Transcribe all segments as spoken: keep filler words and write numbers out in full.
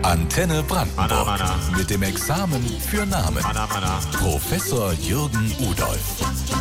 Antenne Brandenburg. Mana, mana. Mit dem Examen für Namen. Mana, mana. Professor Jürgen Udolph.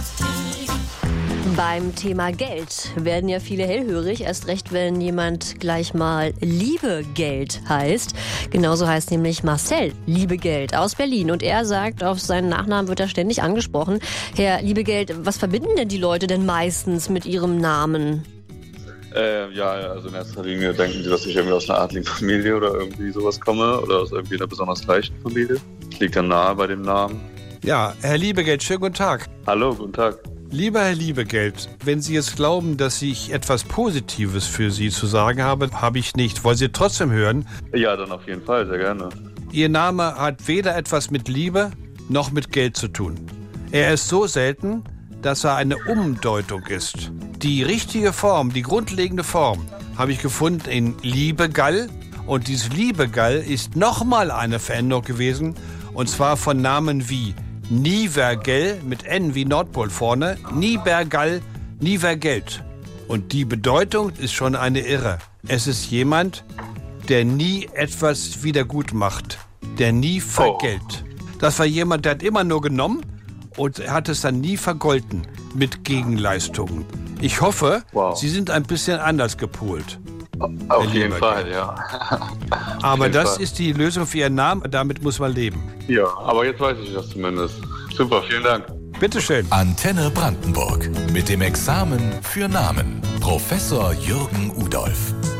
Beim Thema Geld werden ja viele hellhörig, erst recht, wenn jemand gleich mal Liebegeld heißt. Genauso heißt nämlich Marcel Liebegeld aus Berlin. Und er sagt, auf seinen Nachnamen wird er ständig angesprochen. Herr Liebegeld, was verbinden denn die Leute denn meistens mit ihrem Namen? Äh, ja, also in erster Linie denken die, dass ich irgendwie aus einer adligen Familie oder irgendwie sowas komme oder aus irgendwie einer besonders reichen Familie. Liegt dann nahe bei dem Namen. Ja, Herr Liebegeld, schönen guten Tag. Hallo, guten Tag. Lieber Herr Liebegeld, wenn Sie jetzt glauben, dass ich etwas Positives für Sie zu sagen habe, habe ich nicht. Wollen Sie trotzdem hören? Ja, dann auf jeden Fall, sehr gerne. Ihr Name hat weder etwas mit Liebe noch mit Geld zu tun. Er ist so selten, dass er eine Umdeutung ist. Die richtige Form, die grundlegende Form, habe ich gefunden in Liebegall. Und dieses Liebegall ist nochmal eine Veränderung gewesen, und zwar von Namen wie Nievergell mit N wie Nordpol vorne, Niebergall, Nievergeld. Und die Bedeutung ist schon eine irre. Es ist jemand, der nie etwas wieder gut macht, der nie vergällt. Das war jemand, der hat immer nur genommen und hat es dann nie vergolten mit Gegenleistungen. Ich hoffe, Wow. Sie sind ein bisschen anders gepolt. Auf Herr jeden Liebegeld. Fall, ja. Aber jeden das Fall. ist die Lösung für Ihren Namen, damit muss man leben. Ja, aber jetzt weiß ich das zumindest. Super, vielen Dank. Bitteschön. Antenne Brandenburg. Mit dem Examen für Namen. Professor Jürgen Udolph.